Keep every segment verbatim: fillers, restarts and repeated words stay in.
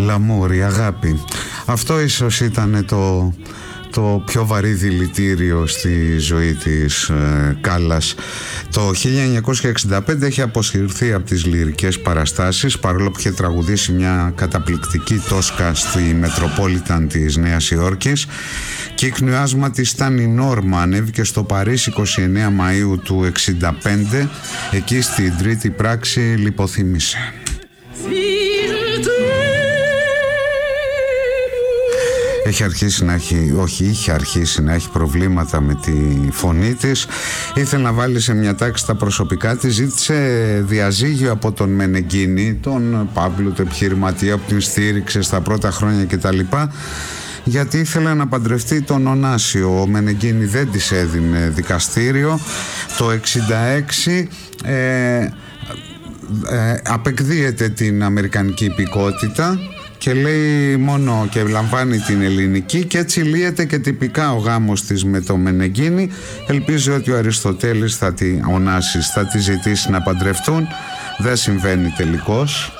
λαμούρ, η αγάπη. Αυτό ίσως ήταν το, το πιο βαρύ δηλητήριο στη ζωή της ε, Κάλλας. Το χίλια εννιακόσια εξήντα πέντε έχει αποσυρθεί από τις λυρικές παραστάσεις, παρόλο που είχε τραγουδήσει μια καταπληκτική τόσκα στη Μετροπόλιταν της Νέας Υόρκης. Κύκνιο άσμα της ήταν η Νόρμα, ανέβηκε στο Παρίσι εικοστή ενάτη Μαΐου του εξήντα πέντε, εκεί στην τρίτη πράξη λιποθύμησε. Έχει αρχίσει να έχει, όχι είχε αρχίσει να έχει προβλήματα με τη φωνή της. Ήθελε να βάλει σε μια τάξη τα προσωπικά της. Ζήτησε διαζύγιο από τον Μενεγκίνη, τον Παύλο, το επιχειρηματία που την στήριξε στα πρώτα χρόνια κτλ, γιατί ήθελε να παντρευτεί τον Ωνάσιο. Ο Μενεγκίνη δεν της έδινε δικαστήριο. Το εξήντα έξι ε, ε, απεκδίεται την αμερικανική υπηκότητα και λέει μόνο και λαμβάνει την ελληνική, και έτσι λύεται και τυπικά ο γάμος της με το Μενεγκίνη. Ελπίζει ότι ο Αριστοτέλης θα τη, ο Νάσης θα τη ζητήσει να παντρευτούν. Δεν συμβαίνει τελικώς.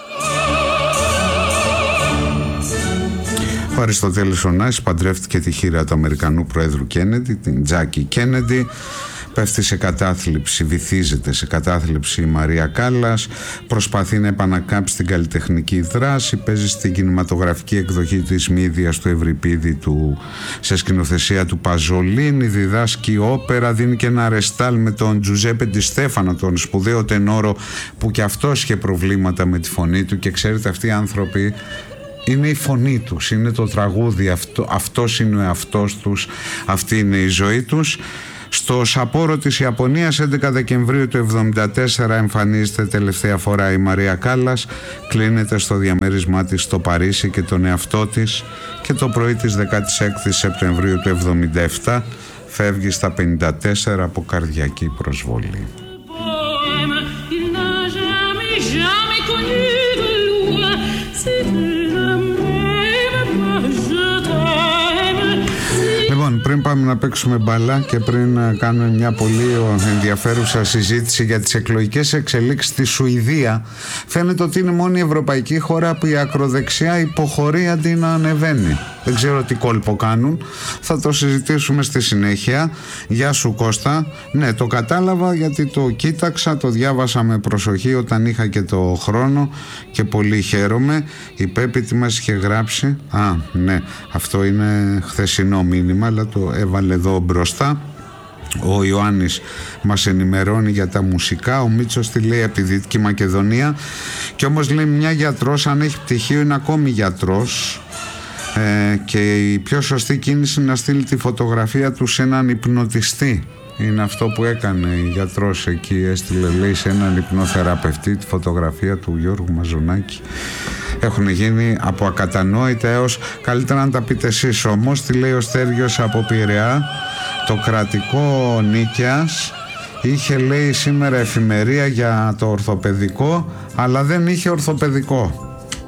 Ο Αριστοτέλης ο Νάσης παντρεύτηκε τη χείρα του Αμερικανού Προέδρου Κέννεντι, την Τζάκι Κέννεντι. Πέφτει σε κατάθλιψη, βυθίζεται σε κατάθλιψη η Μαρία Κάλλας, προσπαθεί να επανακάμψει την καλλιτεχνική δράση, παίζει στην κινηματογραφική εκδοχή της Μύδιας του Ευρυπίδη του, σε σκηνοθεσία του Παζολίνη, διδάσκει όπερα, δίνει και ένα ρεστάλ με τον Τζουζέπε Ντι Στέφανο, τον σπουδαίο τενόρο που και αυτός είχε προβλήματα με τη φωνή του, και ξέρετε αυτοί οι άνθρωποι είναι η φωνή τους, είναι το τραγούδι, αυτό, αυτός είναι ο εαυτός τους, αυτή είναι η ζωή τους. Στο Σαπόρο της Ιαπωνίας έντεκα Δεκεμβρίου του εβδομήντα τέσσερα εμφανίζεται τελευταία φορά η Μαρία Κάλλας, κλείνεται στο διαμέρισμά της στο Παρίσι και τον εαυτό της, και το πρωί της δεκαέξι Σεπτεμβρίου του εβδομήντα επτά φεύγει στα πενήντα τέσσερα από καρδιακή προσβολή. Πριν πάμε να παίξουμε μπάλα και πριν κάνουμε μια πολύ ενδιαφέρουσα συζήτηση για τις εκλογικές εξελίξεις στη Σουηδία, φαίνεται ότι είναι μόνη η ευρωπαϊκή χώρα που η ακροδεξιά υποχωρεί αντί να ανεβαίνει. Δεν ξέρω τι κόλπο κάνουν, θα το συζητήσουμε στη συνέχεια. Γεια σου Κώστα. Ναι, το κατάλαβα γιατί το κοίταξα, το διάβασα με προσοχή όταν είχα και το χρόνο και πολύ χαίρομαι. Η Πέπη τι μας είχε γράψει? Α, ναι, αυτό είναι χθεσινό μήνυμα, αλλά το έβαλε εδώ μπροστά. Ο Ιωάννης μας ενημερώνει για τα μουσικά. Ο Μίτσος τη λέει από τη Δυτική Μακεδονία. Και όμως λέει μια γιατρός, αν έχει πτυχίο είναι ακόμη γιατρός. Ε, και η πιο σωστή κίνηση είναι να στείλει τη φωτογραφία του σε έναν υπνοτιστή. Είναι αυτό που έκανε η γιατρός εκεί, έστειλε λέει σε έναν υπνοθεραπευτή τη φωτογραφία του Γιώργου Μαζονάκη. Έχουν γίνει από ακατανόητα έως καλύτερα να τα πείτε εσείς. Όμως τι λέει ο Στέργιος από Πειραιά? Το κρατικό Νίκαιας είχε λέει σήμερα εφημερία για το ορθοπαιδικό, αλλά δεν είχε ορθοπαιδικό.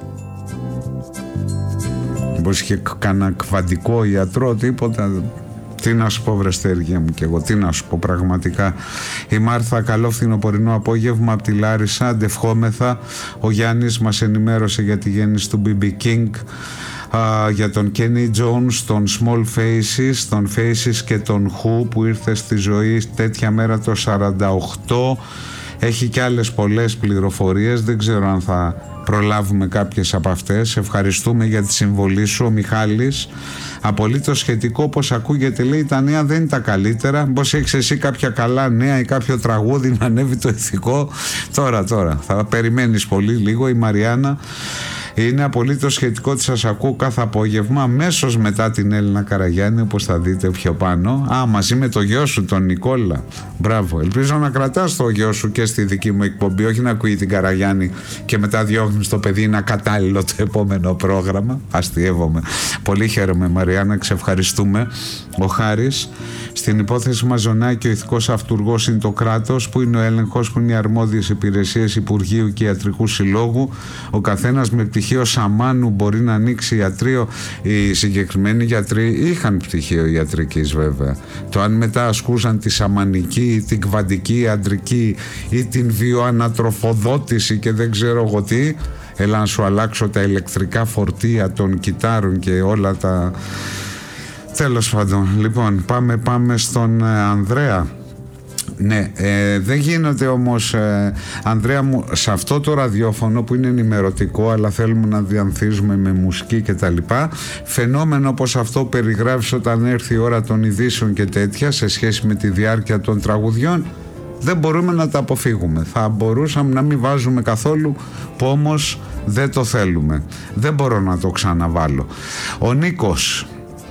Μήπως είχε κανένα κβαντικό ιατρό, τίποτα? Τι να σου πω βρε Στέργια μου, και εγώ τι να σου πω πραγματικά. Η Μάρθα, καλό φθινοπορεινό απόγευμα από τη Λάρισα, αντευχόμεθα. Ο Γιάννης μας ενημέρωσε για τη γέννηση του μπι μπι King, α, για τον Kenny Jones, τον Small Faces, τον Faces και τον Who που ήρθε στη ζωή τέτοια μέρα το σαράντα οκτώ. Έχει και άλλες πολλές πληροφορίες, δεν ξέρω αν θα προλάβουμε κάποιες από αυτές. Ευχαριστούμε για τη συμβολή σου. Ο Μιχάλης, απολύτως σχετικό, όπως ακούγεται λέει, τα νέα δεν είναι τα καλύτερα. Πώς έχεις εσύ κάποια καλά νέα ή κάποιο τραγούδι να ανέβει το ηθικό? Τώρα τώρα θα περιμένεις πολύ λίγο. Η Μαριάννα, είναι απολύτως σχετικό ότι σας ακούω κάθε απόγευμα, αμέσως μετά την Έλληνα Καραγιάννη, όπως θα δείτε πιο πάνω. Α, μαζί με το γιο σου, τον Νικόλα. Μπράβο. Ελπίζω να κρατάς το γιο σου και στη δική μου εκπομπή, όχι να ακούει την Καραγιάννη και μετά διώχνεις το παιδί να κατάλληλο το επόμενο πρόγραμμα. Αστειεύομαι. Πολύ χαίρομαι, Μαριάννα, ξευχαριστούμε. Ο Χάρης, στην υπόθεση Μαζονάκη, ο ηθικός αυτουργός είναι το κράτος, που είναι ο έλεγχος, που είναι οι αρμόδιες υπηρεσίες Υπουργείου και Ιατρικού Συλλόγου. Ο καθένας με πτυχίο Σαμάνου μπορεί να ανοίξει ιατρείο. Οι συγκεκριμένοι γιατροί είχαν πτυχίο ιατρικής βέβαια. Το αν μετά ασκούσαν τη σαμανική, την κβαντική ιατρική ή την βιοανατροφοδότηση και δεν ξέρω εγώ τι, έλα να σου αλλάξω τα ηλεκτρικά φορτία των κυτάρων και όλα τα... Τέλος πάντων, λοιπόν, πάμε, πάμε στον Ανδρέα. Ναι, ε, δεν γίνεται όμως, ε, Ανδρέα μου, σε αυτό το ραδιόφωνο που είναι ενημερωτικό, αλλά θέλουμε να διανθίζουμε με μουσική και τα λοιπά, φαινόμενο όπως αυτό περιγράφεις όταν έρθει η ώρα των ειδήσεων και τέτοια σε σχέση με τη διάρκεια των τραγουδιών, δεν μπορούμε να τα αποφύγουμε. Θα μπορούσαμε να μην βάζουμε καθόλου, που όμως δεν το θέλουμε. Δεν μπορώ να το ξαναβάλω. Ο Νίκος: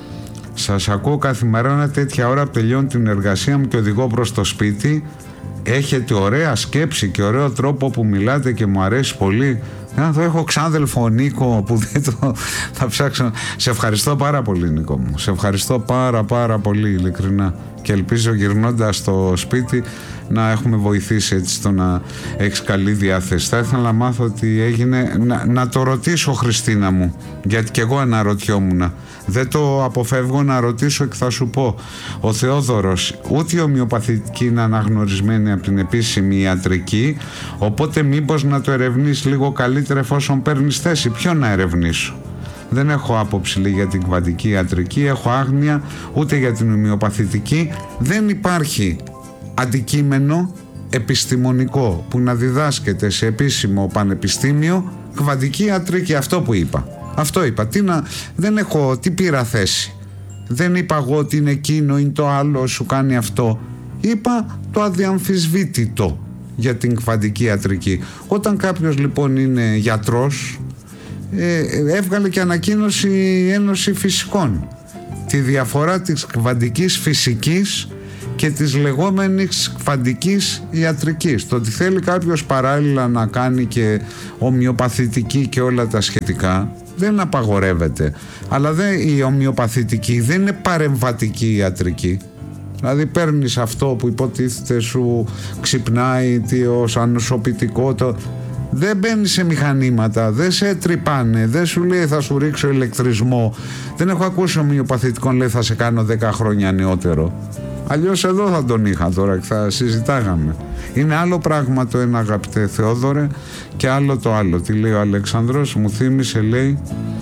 σας ακούω καθημερινά τέτοια ώρα που τελειώνω την εργασία μου και οδηγώ προς το σπίτι. Έχετε ωραία σκέψη και ωραίο τρόπο που μιλάτε και μου αρέσει πολύ. Να το έχω ξάδελφο Νίκο που δεν το θα ψάξω. Σε ευχαριστώ πάρα πολύ, Νίκο μου. Σε ευχαριστώ πάρα πάρα πολύ, ειλικρινά. Και ελπίζω γυρνώντας στο σπίτι να έχουμε βοηθήσει έτσι στο να έχεις καλή διάθεση. Θα ήθελα να μάθω τι έγινε, να, να το ρωτήσω, Χριστίνα μου, γιατί και εγώ αναρωτιόμουν. Δεν το αποφεύγω να ρωτήσω και θα σου πω. Ο Θεόδωρος: ούτε η ομοιοπαθητική είναι αναγνωρισμένη από την επίσημη ιατρική, οπότε μήπως να το ερευνείς λίγο καλύτερα εφόσον παίρνεις θέση. Ποιο να ερευνήσω? Δεν έχω άποψη λέει, για την κβαντική ιατρική, έχω άγνοια ούτε για την ομοιοπαθητική. Δεν υπάρχει αντικείμενο επιστημονικό που να διδάσκεται σε επίσημο πανεπιστήμιο κβαντική ιατρική. Αυτό που είπα. Αυτό είπα. Τι να, δεν έχω, τι πήρα θέση. Δεν είπα εγώ ότι είναι εκείνο ή το άλλο σου κάνει αυτό. Είπα το αδιαμφισβήτητο για την κβαντική ιατρική. Όταν κάποιος λοιπόν είναι γιατρός, ε, έβγαλε και ανακοίνωση η Ένωση Φυσικών τη διαφορά της κβαντικής φυσικής και της λεγόμενης κβαντικής ιατρικής. Το ότι θέλει κάποιος παράλληλα να κάνει και ομοιοπαθητική και όλα τα σχετικά δεν απαγορεύεται, αλλά δεν, η ομοιοπαθητική δεν είναι παρεμβατική ιατρική. Δηλαδή παίρνεις αυτό που υποτίθεται σου ξυπνάει τι ως ανοσοποιητικό, το... δεν μπαίνει σε μηχανήματα, δεν σε τρυπάνε, δεν σου λέει θα σου ρίξω ηλεκτρισμό. Δεν έχω ακούσει ομοιοπαθητικό λέει θα σε κάνω δέκα χρόνια νεότερο. Αλλιώς εδώ θα τον είχα τώρα και θα συζητάγαμε. Είναι άλλο πράγμα το ένα, αγαπητέ Θεόδωρε, και άλλο το άλλο. Τι λέει ο Αλεξάνδρος? Μου θύμισε, λέει,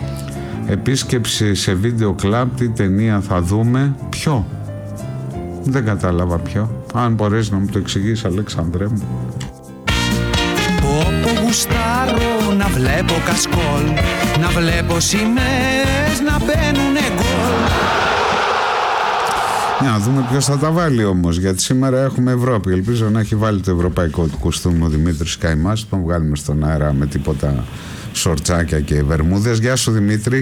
επίσκεψη σε βίντεο κλαμπ, τι ταινία θα δούμε? Ποιο? Δεν κατάλαβα ποιο. Αν μπορείς να μου το εξηγείς, Αλεξάνδρε μου. Πόπο γουστάρω να βλέπω κασκόλ, να βλέπω σημαίες να μπαίνουνε γκολ. Να δούμε ποιος θα τα βάλει όμως, γιατί σήμερα έχουμε Ευρώπη. Ελπίζω να έχει βάλει το ευρωπαϊκό του κουστούμι ο Δημήτρης Καϊμάς. Τον βγάλουμε στον αέρα με τίποτα σορτσάκια και βερμούδες. Γεια σου, Δημήτρη.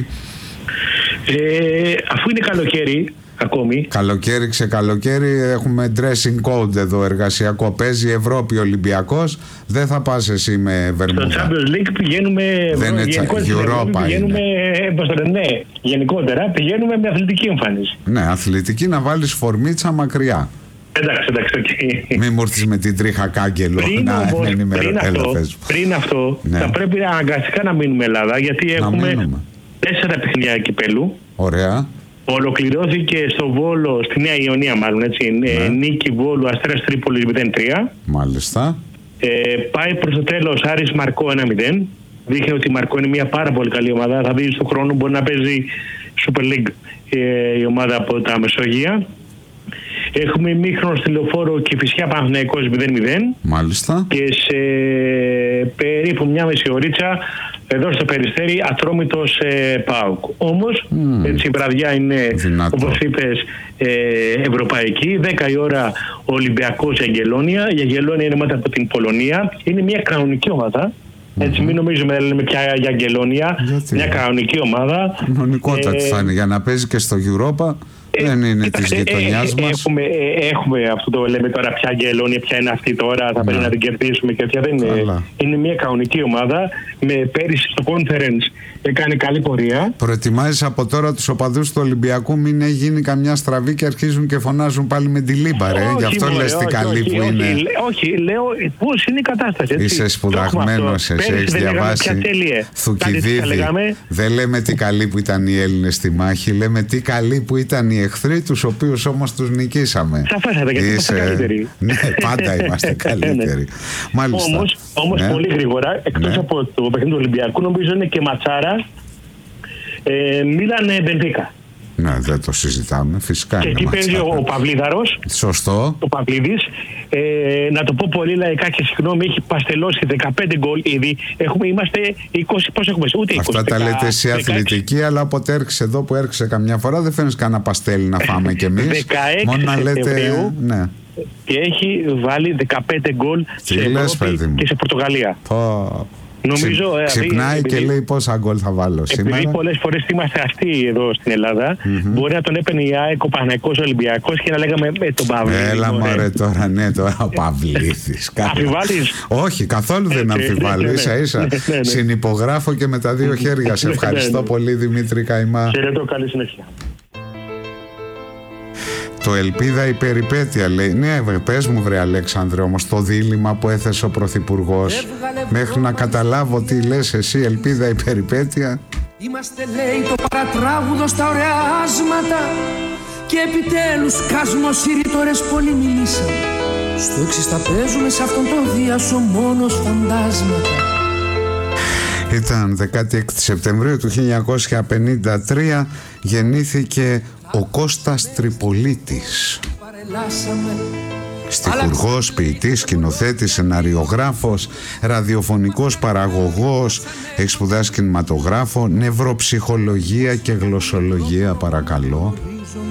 Ε, αφού είναι καλοκαίρι ακόμη. Καλοκαίρι ξε καλοκαίρι, έχουμε dressing code εδώ εργασιακό. Παίζει Ευρώπη Ολυμπιακός. Δεν θα πας εσύ με βερμούδα. Στο Champions League πηγαίνουμε. Δεν είναι Europa, πηγαίνουμε, ναι, γενικότερα πηγαίνουμε με αθλητική εμφάνιση. Ναι, αθλητική, να βάλεις φορμίτσα μακριά. Εντάξει, εντάξει, okay. Μην μου έρθεις με την τρίχα κάγκελο. Πριν, να, όμως, πριν, αυτό, πριν αυτό, ναι. θα πρέπει αναγκαστικά να μείνουμε Ελλάδα, γιατί να έχουμε μείνουμε. τέσσερα παιχνίδια κυπέλου. Ωραία. Ολοκληρώθηκε στο Βόλο, στη Νέα Ιωνία μάλλον, έτσι, ναι. Νίκη Βόλου, Αστέρας Τρίπολης μηδέν τρία. Μάλιστα. Ε, πάει προς το τέλος Άρης Μαρκό ένα μηδέν. Δείχνει ότι η Μαρκό είναι μια πάρα πολύ καλή ομάδα. Θα δει στον χρόνο μπορεί να παίζει Super League ε, η ομάδα από τα Μεσόγεια. Έχουμε ημίχρονο στη Λεωφόρο και Κηφισιά Παναθηναϊκός μηδέν μηδέν. Μάλιστα. Και σε περίπου μια μισή ωρίτσα εδώ στο Περιστέρι Ατρόμητος ε, ΠΑΟΚ. Όμως mm. έτσι η βραδιά είναι δυνατό. Όπως είπες ε, ευρωπαϊκή. δέκα η ώρα Ολυμπιακός Αγγελώνια. Η Αγγελώνια είναι μετά από την Πολωνία. Είναι μια κανονική ομάδα. Mm-hmm. Έτσι μην νομίζουμε λέμε πια για Αγγελώνια. Γιατί? Μια κανονική ομάδα. Κανονικότατη ε, θα είναι για να παίζει και στο Europa. Δεν είναι της γειτονιάς μας. Έχουμε, έχουμε αυτό το λέμε τώρα πια Αγγελώνια, ποια είναι αυτή τώρα, θα πρέπει να την κερδίσουμε και τέτοια. Δεν είναι. Είναι μια κανονική ομάδα. Με πέρυσι στο conference έκανε καλή πορεία. Προετοιμάζεις από τώρα τους οπαδούς του Ολυμπιακού, μην γίνει καμιά στραβή και αρχίζουν και φωνάζουν πάλι με τη λίμπα, ρε. Γι' αυτό λες τι καλή που όχι, είναι. Όχι, όχι, λέω πώς είναι η κατάσταση. Έτσι. Είσαι σπουδαγμένος, εσύ έχεις διαβάσει. Θουκυδίδη. Δεν λέμε τι καλή που ήταν οι Έλληνες στη μάχη, λέμε τι καλή που ήταν η εχθροί, τους οποίους όμως τους νικήσαμε. Σαφέστατα, γιατί είμαστε καλύτεροι. Ναι, πάντα είμαστε καλύτεροι. Μάλιστα. Όμως, όμως ναι. πολύ γρήγορα, εκτός ναι. από το παιχνίδι του Ολυμπιακού, νομίζω είναι και ματσάρα ε, Μίλαν Μπενφίκα. Ναι, δεν το συζητάμε, φυσικά. Και εκεί παίζει ο, ο Παυλίδαρος. Σωστό. Ο Παυλίδης. Ε, να το πω πολύ λαϊκά και συγγνώμη, έχει παστελώσει δεκαπέντε γκολ ήδη. Έχουμε, είμαστε είκοσι, πώς έχουμε, ούτε είκοσι. Αυτά τα λέτε εσύ αθλητική, αλλά όποτε έρχεσαι εδώ που έρχεσαι καμιά φορά δεν φέρνεις κανένα παστέλι να φάμε κι εμείς. δεκαέξι μόνο να λέτε. Ναι. Και έχει βάλει δεκαπέντε γκολ σε Ευρώπη και σε Πορτογαλία. Πω. Νομίζω, ξυπνάει επειδή, και λέει πόσα γκολ θα βάλω σήμερα. Επειδή πολλές φορές είμαστε αστείοι εδώ στην Ελλάδα, mm-hmm. μπορεί να τον έπαιρνε η ΑΕΚ, ο Παναθηναϊκός, ο Ολυμπιακός και να λέγαμε με τον Παυλίδη. Έλα μωρέ τώρα, ναι, τώρα ο Παυλίδης. Αμφιβάλλεις? Όχι, καθόλου δεν αμφιβάλλω. Ίσα ίσα συνυπογράφω και με τα δύο χέρια. Σε ευχαριστώ πολύ, Δημήτρη Καϊμά. Χαιρετώ, καλή συνέχεια. Το ελπίδα η περιπέτεια, λέει. Ναι, πες μου βρε Αλέξανδρε, όμως το δίλημμα που έθεσε ο Πρωθυπουργός, μέχρι να καταλάβω τι λες εσύ, ελπίδα η περιπέτεια. Είμαστε, λέει, το παρατράγουδο στα ωραία άσματα και επιτέλους κάσμος οι ρήτορες πολύ μιλήσαν. Στο έξις θα παίζουμε σε αυτόν τον διάσο μόνος φαντάσματα. Ήταν δεκαέξι Σεπτεμβρίου του χίλια εννιακόσια πενήντα τρία, γεννήθηκε ο Κώστας Τριπολίτης. Στιχουργός, ποιητής, σκηνοθέτης, σεναριογράφος, ραδιοφωνικός παραγωγός, έχει σπουδάσει κινηματογράφο, νευροψυχολογία και γλωσσολογία, παρακαλώ.